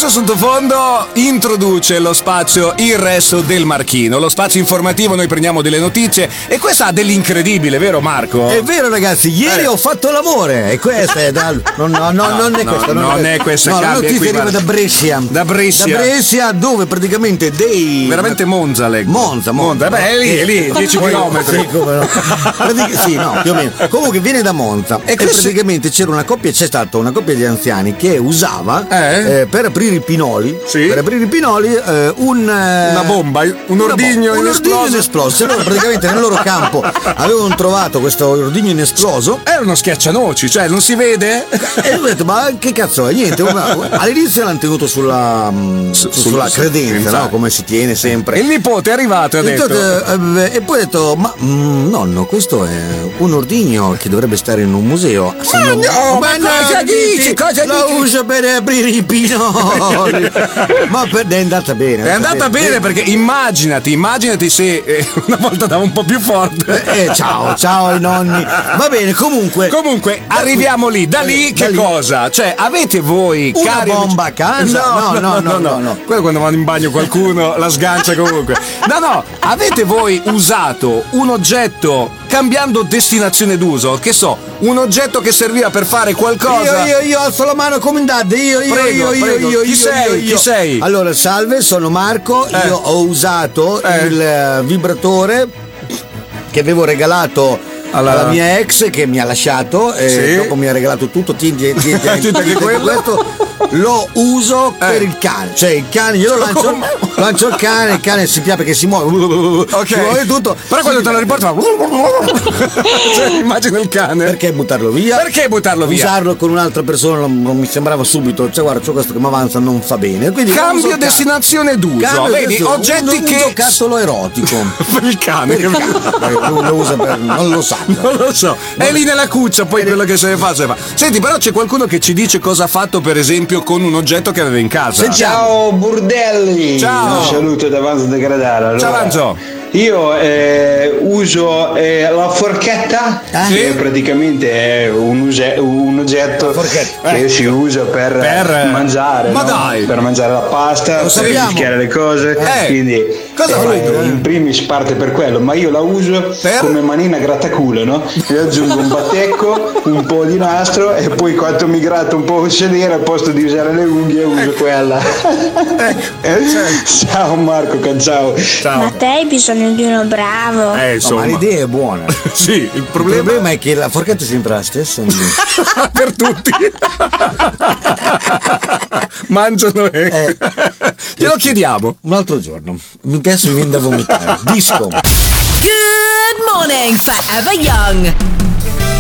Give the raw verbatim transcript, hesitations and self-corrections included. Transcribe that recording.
Basso sottofondo introduce lo spazio Il Resto del Marchino, lo spazio informativo. Noi prendiamo delle notizie e questa ha dell'incredibile, vero Marco? È vero ragazzi, ieri eh. ho fatto l'amore e questa è da, no, no, no, no, non è no, questa, non, non è questa. No, la notizia arriva da Brescia. Da Brescia. Da Brescia, dove praticamente dei veramente Monza, leggo. Monza, Monza. Monza. Beh, è lì, è lì, dieci chilometri. Sì, come no. Pratic- sì, no, più o meno. Comunque viene da Monza e, e praticamente c'era una coppia, c'è stata una coppia di anziani che usava eh? Eh, per aprire i pinoli, sì. per aprire i pinoli eh, un eh, una bomba, un ordigno un inesploso. ordigno inesploso. Allora, praticamente nel loro campo avevano trovato questo ordigno inesploso. Era uno schiaccianoci, cioè non si vede? E ho detto, ma che cazzo è? Niente, una, all'inizio l'hanno tenuto sulla, su, sulla su, credenza, su, no? Come si tiene sempre. Il nipote è arrivato e ha detto. Eh, e poi ha detto, ma mm, nonno, questo è un ordigno che dovrebbe stare in un museo. Ma no, no, ma, ma cosa dici? Cosa lo dici? uso per aprire i pinoli. Ma per, è andata bene. È andata bene, bene perché immaginati, immaginati se eh, una volta dava un po' più forte. Eh, eh, ciao, ciao ai nonni. Va bene, comunque. Comunque, arriviamo lì. Da lì che da cosa? Lì. Cioè, avete voi una cari bomba a casa? No, no, no, no, no, no, no. Quello quando vanno in bagno qualcuno la sgancia comunque. No, no, avete voi usato un oggetto cambiando destinazione d'uso? Che so, un oggetto che serviva per fare qualcosa. Io, io, io alzo la mano come andate. Io, io, prego, io, prego. io, io, Chi io, sei? io, io. Chi sei? Allora, salve, sono Marco. Eh. Io ho usato eh. il uh, vibratore che avevo regalato alla... alla mia ex che mi ha lasciato e sì. dopo mi ha regalato tutto. Tieni, tieni, tieni, tieni, questo lo uso eh. per il cane, cioè il cane io lo lancio, lancio il cane, il cane si piace perché si muove, ok, si muove tutto. Però quando te lo riporta cioè, immagina il cane. Perché buttarlo via? Perché buttarlo via? Usarlo con un'altra persona non, non mi sembrava subito, cioè guarda, c'ho questo che mi avanza, non fa bene. Quindi cambio destinazione d'uso. Cambio vedi, destinazione. Oggetti un, che un giocattolo erotico per il cane, per il cane. Lui lo usa per non lo sa. Non lo so. Vabbè. È lì nella cuccia poi quello che se ne fa, se ne fa. Senti, però c'è qualcuno che ci dice cosa ha fatto per esempio con un oggetto che aveva in casa. Ciao Burdelli. Ciao. Un saluto da Vanzo De Gradara. Allora, ciao Vanzo. Io eh, uso eh, la forchetta, eh? che sì. praticamente è un, use- un oggetto che eh. si usa per, per mangiare, ma no? dai. per mangiare la pasta, lo per mischiare le cose. Eh. Quindi cosa eh, in primis parte per quello, ma io la uso per? come manina grattaculo, no? Io aggiungo un battecco, un po' di nastro e poi quando mi gratta un po' il sedere, al posto di usare le unghie uso eh. quella. Eh. Ciao Marco, ciao. Ciao. Ma te hai bisogno di uno bravo. Eh, insomma. No, ma l'idea è buona. Sì, il problema... il problema è che la forchetta è sempre la stessa. Per tutti. Mangiano e... Eh. Te lo chiediamo. Un altro giorno. Mi piace, mi viene da vomitare. Disco. Good morning, Forever Young.